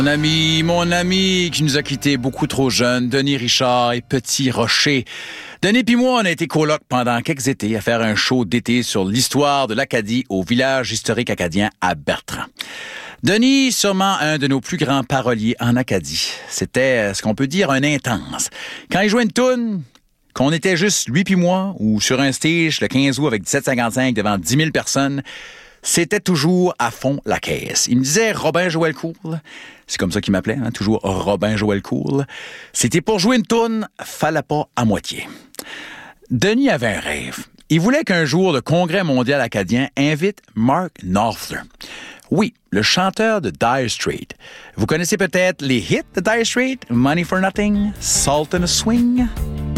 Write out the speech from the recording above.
Mon ami qui nous a quittés beaucoup trop jeunes, Denis Richard et Petit Rocher. Denis pis moi, on a été colocs pendant quelques étés à faire un show d'été sur l'histoire de l'Acadie au village historique acadien à Bertrand. Denis, sûrement un de nos plus grands paroliers en Acadie. C'était ce qu'on peut dire un intense. Quand il jouait une toune, qu'on était juste lui puis moi, ou sur un stage le 15 août avec 1755 devant 10 000 personnes, c'était toujours à fond la caisse. Il me disait Robin Joël Cool. C'est comme ça qu'il m'appelait, hein, toujours Robin Joël Cool. C'était pour jouer une toune, fallait pas à moitié. Denis avait un rêve. Il voulait qu'un jour le Congrès mondial acadien invite Mark Knopfler. Oui, le chanteur de Dire Straits. Vous connaissez peut-être les hits de Dire Straits? Money for Nothing, Salt and a Swing.